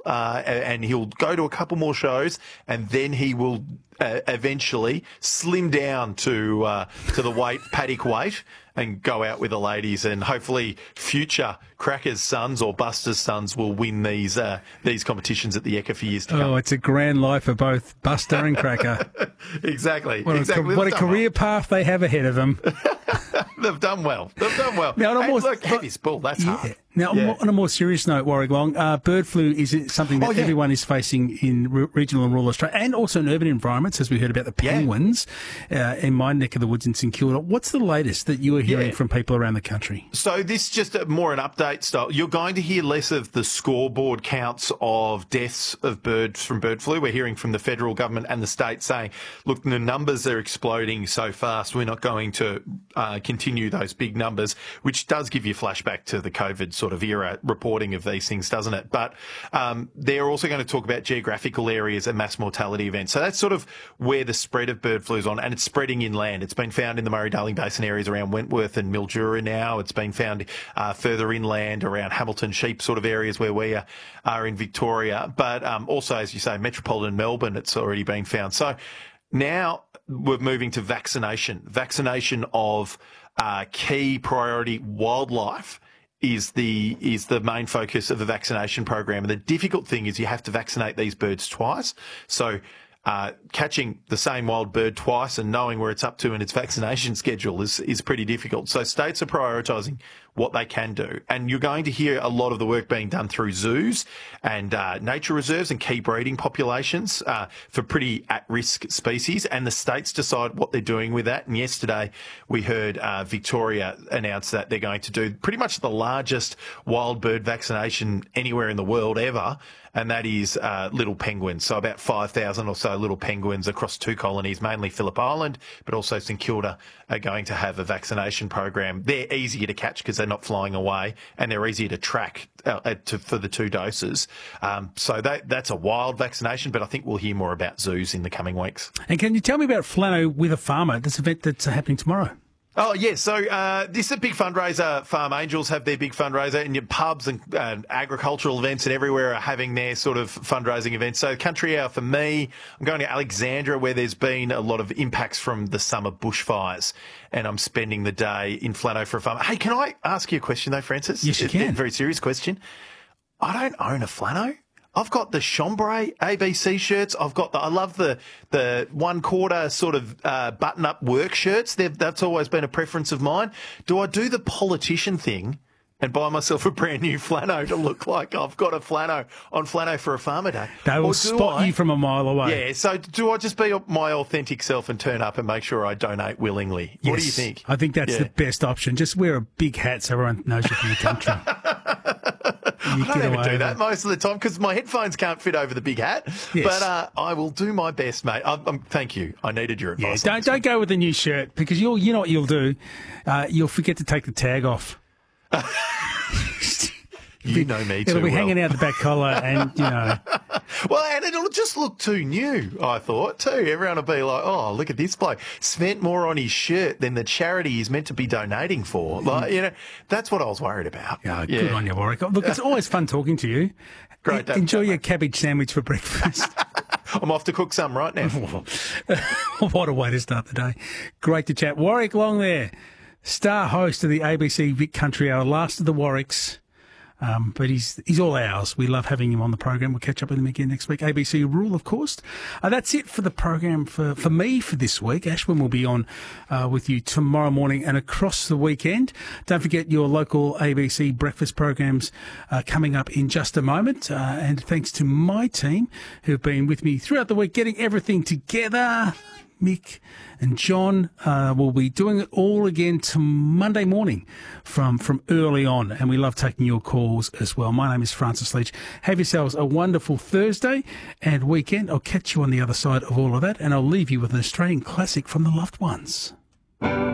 and he'll go to a couple more shows, and then he will eventually slim down to the paddock weight and go out with the ladies, and hopefully future Crackers' sons or Buster's sons will win these competitions at the Ekka for years to come. Oh, it's a grand life for both Buster and Cracker. Exactly. What a career path they have ahead of them. They've done well. Now, look, heavy bull, that's hard. Now, on a more serious note, Warwick Long, bird flu is something that everyone is facing in regional and rural Australia, and also in urban environments, as we heard about the penguins in my neck of the woods in St Kilda. What's the latest that you are hearing from people around the country? So this is just more an update style. You're going to hear less of the scoreboard counts of deaths of birds from bird flu. We're hearing from the federal government and the state saying, look, the numbers are exploding so fast, we're not going to continue those big numbers, which does give you a flashback to the COVID sort of era reporting of these things, doesn't it? But they're also going to talk about geographical areas and mass mortality events. So that's sort of where the spread of bird flu is on, and it's spreading inland. It's been found in the Murray-Darling Basin areas around Wentworth and Mildura now. It's been found further inland around Hamilton Sheep sort of areas where we are in Victoria. But also, as you say, metropolitan Melbourne, it's already been found. So now we're moving to vaccination. Vaccination of key priority wildlife is the main focus of the vaccination program. And the difficult thing is you have to vaccinate these birds twice. So catching the same wild bird twice and knowing where it's up to in its vaccination schedule is pretty difficult. So states are prioritising what they can do. And you're going to hear a lot of the work being done through zoos and nature reserves and key breeding populations for pretty at-risk species. And the states decide what they're doing with that. And yesterday we heard Victoria announce that they're going to do pretty much the largest wild bird vaccination anywhere in the world ever. And that is little penguins. So about 5,000 or so little penguins across 2 colonies, mainly Phillip Island, but also St Kilda, are going to have a vaccination program. They're easier to catch because they're not flying away, and they're easier to track for the 2 doses. So that's a wild vaccination, but I think we'll hear more about zoos in the coming weeks. And can you tell me about Flano with a Farmer, this event that's happening tomorrow? Oh, yeah. So this is a big fundraiser. Farm Angels have their big fundraiser, and your pubs and agricultural events and everywhere are having their sort of fundraising events. So Country Hour for me, I'm going to Alexandra, where there's been a lot of impacts from the summer bushfires, and I'm spending the day in Flano for a farm. Hey, can I ask you a question though, Francis? Yes, you can. A very serious question. I don't own a Flano. I've got the Chambray ABC shirts. I love the 1/4 sort of button-up work shirts. That's always been a preference of mine. Do I do the politician thing and buy myself a brand new Flano to look like I've got a Flano on Flano for a Farmer Day? They will spot you from a mile away. Yeah, so do I just be my authentic self and turn up and make sure I donate willingly? Yes, what do you think? I think that's the best option. Just wear a big hat so everyone knows you're from the country. I don't even do that most of the time because my headphones can't fit over the big hat. Yes. But I will do my best, mate. Thank you. I needed your advice. Yeah, don't go with the new shirt because you know what you'll do? You'll forget to take the tag off. You know me too It'll be well. hanging out the back collar and, you know. Well, and it'll just look too new, I thought, too. Everyone will be like, oh, look at this bloke. Spent more on his shirt than the charity he's meant to be donating for. Like, you know, that's what I was worried about. Yeah, good on you, Warwick. Look, it's always fun talking to you. Great. Enjoy your cabbage sandwich for breakfast. I'm off to cook some right now. What a way to start the day. Great to chat. Warwick Long there, star host of the ABC Vic Country Hour, last of the Warwicks. But he's all ours. We love having him on the program. We'll catch up with him again next week. ABC Rural, of course. That's it for the program for me for this week. Ashwin will be on with you tomorrow morning and across the weekend. Don't forget your local ABC breakfast programs coming up in just a moment. And thanks to my team who've been with me throughout the week getting everything together. Mick and John will be doing it all again to Monday morning from early on, and we love taking your calls as well. My name is Francis Leach. Have yourselves a wonderful Thursday and weekend. I'll catch you on the other side of all of that, and I'll leave you with an Australian classic from the loved ones.